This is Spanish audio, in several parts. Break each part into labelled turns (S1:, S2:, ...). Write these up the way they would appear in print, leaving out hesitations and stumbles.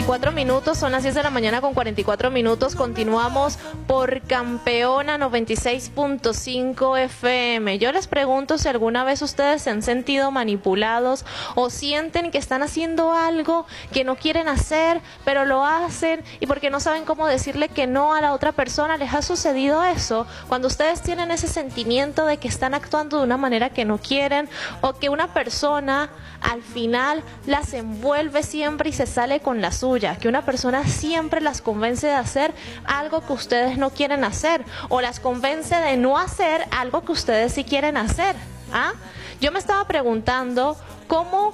S1: 44 minutos, son las 10 de la mañana con 44 minutos. Continuamos por Campeona 96.5 FM. Yo les pregunto si alguna vez ustedes se han sentido manipulados o sienten que están haciendo algo que no quieren hacer, pero lo hacen y porque no saben cómo decirle que no a la otra persona. ¿Les ha sucedido eso? Cuando ustedes tienen ese sentimiento de que están actuando de una manera que no quieren, o que una persona al final las envuelve siempre y se sale con la suya, que una persona siempre las convence de hacer algo que ustedes no quieren hacer, o las convence de no hacer algo que ustedes sí quieren hacer. Yo me estaba preguntando cómo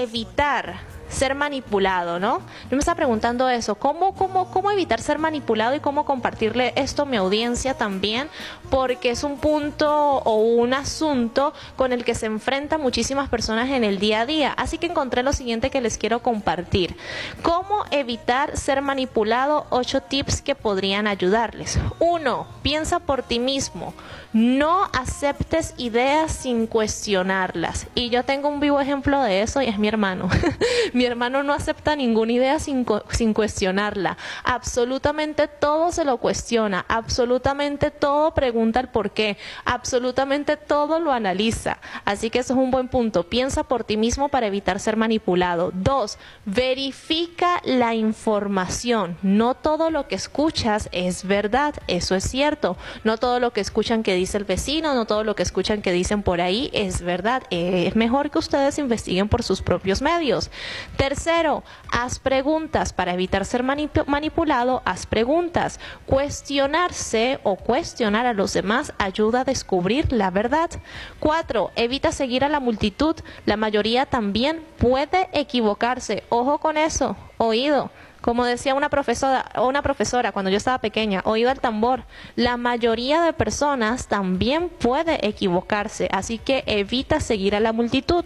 S1: evitar ser manipulado, ¿no? Yo me estaba preguntando eso, ¿cómo evitar ser manipulado y cómo compartirle esto a mi audiencia también? Porque es un punto o un asunto con el que se enfrentan muchísimas personas en el día a día. Así que encontré lo siguiente que les quiero compartir. ¿Cómo evitar ser manipulado? 8 tips que podrían ayudarles. 1. Piensa por ti mismo. No aceptes ideas sin cuestionarlas. Y yo tengo un vivo ejemplo de eso y es mi hermano. Mi hermano no acepta ninguna idea sin cuestionarla. Absolutamente todo se lo cuestiona. Absolutamente todo pregunta el por qué. Absolutamente todo lo analiza. Así que eso es un buen punto. Piensa por ti mismo para evitar ser manipulado. 2. Verifica la información. No todo lo que escuchas es verdad. Eso es cierto. No todo lo que escuchan que dice el vecino, no todo lo que escuchan que dicen por ahí es verdad. Es mejor que ustedes investiguen por sus propios medios. 3. Haz preguntas. Para evitar ser manipulado, haz preguntas. Cuestionarse o cuestionar a los demás ayuda a descubrir la verdad. 4. Evita seguir a la multitud. La mayoría también puede equivocarse. Ojo con eso. Oído. Como decía una profesora cuando yo estaba pequeña, oído al tambor, la mayoría de personas también puede equivocarse, así que evita seguir a la multitud.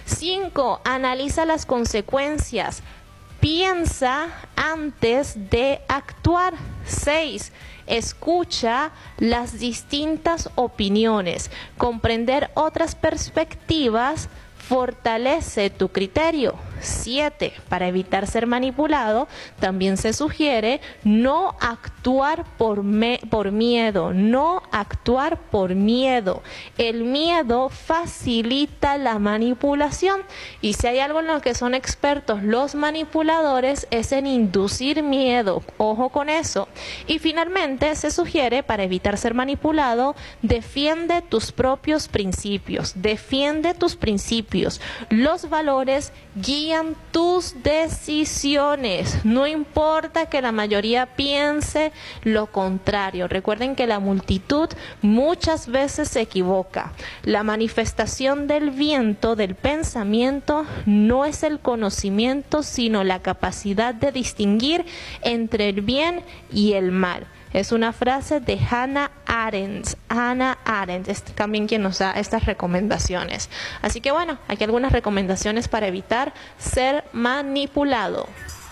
S1: 5. Analiza las consecuencias. Piensa antes de actuar. 6. Escucha las distintas opiniones. Comprender otras perspectivas fortalece tu criterio. 7. Para evitar ser manipulado, también se sugiere no actuar por miedo. No actuar por miedo. El miedo facilita la manipulación. Y si hay algo en lo que son expertos los manipuladores, es en inducir miedo. Ojo con eso. Y finalmente se sugiere, para evitar ser manipulado, defiende tus propios principios. Defiende tus principios. Los valores guían tus decisiones. No importa que la mayoría piense lo contrario. Recuerden que la multitud muchas veces se equivoca. La manifestación del viento del pensamiento no es el conocimiento, sino la capacidad de distinguir entre el bien y el mal. Es una frase de Hannah Arendt. Hannah Arendt es también quien nos da estas recomendaciones. Así que bueno, aquí algunas recomendaciones para evitar ser manipulado.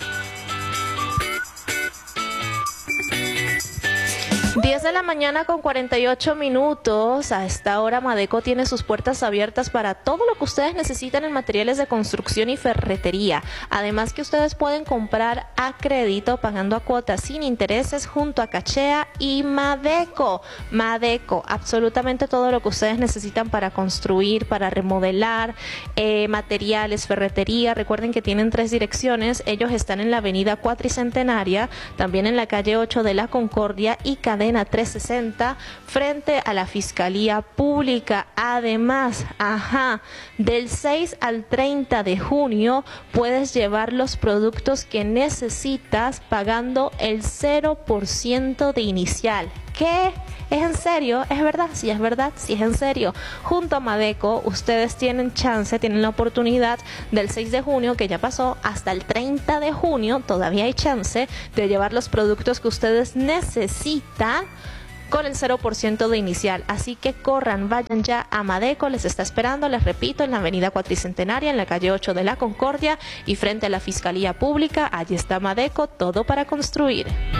S1: 10 de la mañana con 48 minutos. A esta hora Madeco tiene sus puertas abiertas para todo lo que ustedes necesitan en materiales de construcción y ferretería. Además que ustedes pueden comprar a crédito pagando a cuotas sin intereses junto a Cachea y Madeco. Madeco, absolutamente todo lo que ustedes necesitan para construir, para remodelar, materiales, ferretería. Recuerden que tienen 3 direcciones. Ellos están en la avenida Cuatricentenaria, también en la calle 8 de la Concordia y cadena 360 frente a la Fiscalía Pública. Además, del 6 al 30 de junio puedes llevar los productos que necesitas pagando el 0% de inicial. ¿Qué? ¿Es en serio? ¿Es verdad? Sí, es verdad. Sí, es en serio. Junto a Madeco, ustedes tienen la oportunidad del 6 de junio, que ya pasó, hasta el 30 de junio, todavía hay chance de llevar los productos que ustedes necesitan con el 0% de inicial. Así que corran, vayan ya a Madeco, les está esperando, les repito, en la avenida Cuatricentenaria, en la calle 8 de la Concordia y frente a la Fiscalía Pública. Allí está Madeco, todo para construir.